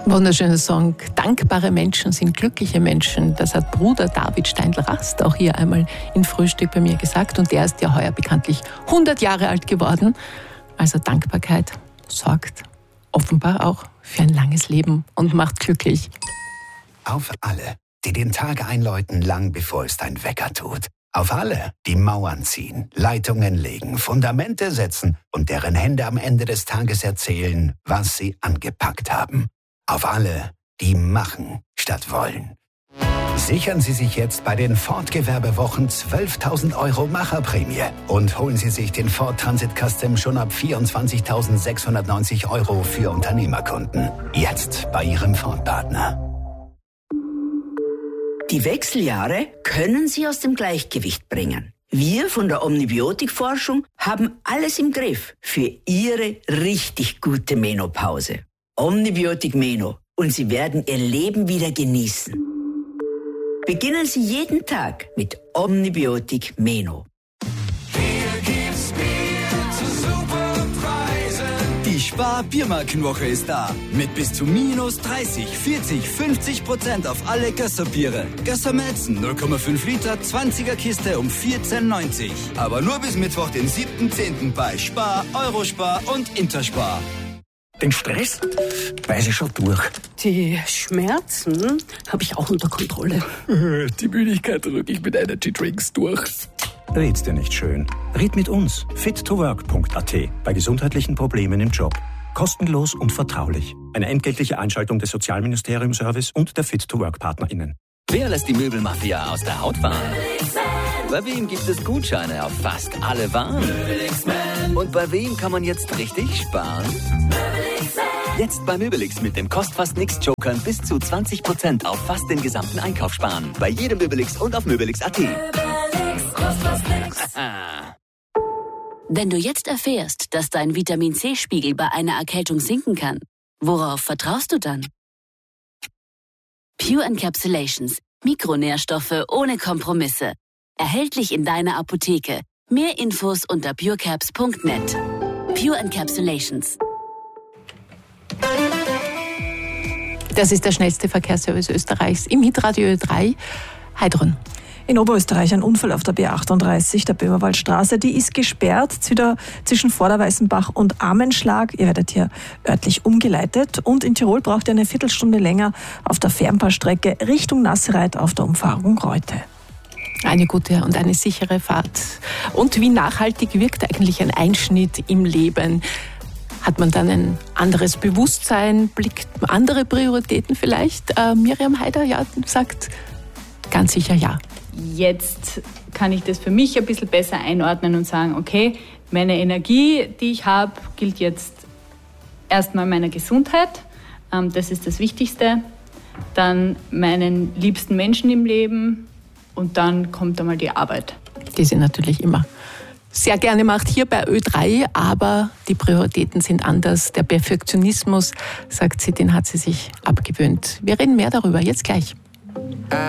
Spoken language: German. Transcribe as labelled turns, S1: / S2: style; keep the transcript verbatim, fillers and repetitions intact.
S1: Wunderschöner Song. Dankbare Menschen sind glückliche Menschen. Das hat Bruder David Steindl-Rast auch hier einmal im Frühstück bei mir gesagt. Und der ist ja heuer bekanntlich hundert Jahre alt geworden. Also Dankbarkeit sorgt offenbar auch für ein langes Leben und macht glücklich.
S2: Auf alle, die den Tag einläuten, lang bevor es dein Wecker tut. Auf alle, die Mauern ziehen, Leitungen legen, Fundamente setzen und deren Hände am Ende des Tages erzählen, was sie angepackt haben. Auf alle, die machen statt wollen. Sichern Sie sich jetzt bei den Ford-Gewerbewochen zwölftausend Euro Macherprämie und holen Sie sich den Ford Transit Custom schon ab vierundzwanzigtausendsechshundertneunzig Euro für Unternehmerkunden. Jetzt bei Ihrem Ford-Partner.
S3: Die Wechseljahre können Sie aus dem Gleichgewicht bringen. Wir von der Omnibiotik-Forschung haben alles im Griff für Ihre richtig gute Menopause. Omnibiotik Meno und Sie werden Ihr Leben wieder genießen. Beginnen Sie jeden Tag mit Omnibiotik Meno.
S4: Die Spar-Biermarkenwoche ist da. Mit bis zu minus dreißig, vierzig, fünfzig Prozent auf alle Gösser-Biere. Gösser Melzen null Komma fünf Liter, zwanziger Kiste um vierzehn neunzig. Aber nur bis Mittwoch, den siebten zehnten bei Spar, Eurospar und Interspar.
S5: Den Stress weiß ich schon durch.
S6: Die Schmerzen habe ich auch unter Kontrolle.
S5: Die Müdigkeit drücke ich mit Energy Drinks durch. Red's dir nicht schön. Red mit uns. fit to work punkt a t. Bei gesundheitlichen Problemen im Job. Kostenlos und vertraulich. Eine entgeltliche Einschaltung des Sozialministerium-Service und der Fit-to-Work-PartnerInnen.
S7: Wer lässt die Möbelmafia aus der Haut fahren? Bei wem gibt es Gutscheine auf fast alle Waren? Und bei wem kann man jetzt richtig sparen? Jetzt bei Möbelix mit dem Kost-Fast-Nix-Jokern bis zu zwanzig Prozent auf fast den gesamten Einkauf sparen. Bei jedem Möbelix und auf möbelix punkt a t.
S8: Wenn du jetzt erfährst, dass dein Vitamin-C-Spiegel bei einer Erkältung sinken kann, worauf vertraust du dann? Pure Encapsulations. Mikronährstoffe ohne Kompromisse. Erhältlich in deiner Apotheke. Mehr Infos unter purecaps punkt net. Pure Encapsulations.
S1: Das ist der schnellste Verkehrsservice Österreichs im Hitradio Ö drei. Heidrun.
S9: In Oberösterreich ein Unfall auf der B achtunddreißig, der Böhmerwaldstraße. Die ist gesperrt zwischen Vorderweißenbach und Armenschlag. Ihr werdet hier örtlich umgeleitet. Und in Tirol braucht ihr eine Viertelstunde länger auf der Fernpassstrecke Richtung Nassereit auf der Umfahrung Reute.
S1: Eine gute und eine sichere Fahrt. Und wie nachhaltig wirkt eigentlich ein Einschnitt im Leben? Hat man dann ein anderes Bewusstsein? Blickt andere Prioritäten vielleicht? Äh, Miriam Haider ja, sagt ganz sicher ja.
S10: Jetzt kann ich das für mich ein bisschen besser einordnen und sagen, okay, meine Energie, die ich habe, gilt jetzt erstmal meiner Gesundheit. Das ist das Wichtigste. Dann meinen liebsten Menschen im Leben und dann kommt einmal die Arbeit.
S1: Die sie natürlich immer sehr gerne macht hier bei Ö drei, aber die Prioritäten sind anders. Der Perfektionismus, sagt sie, den hat sie sich abgewöhnt. Wir reden mehr darüber jetzt gleich.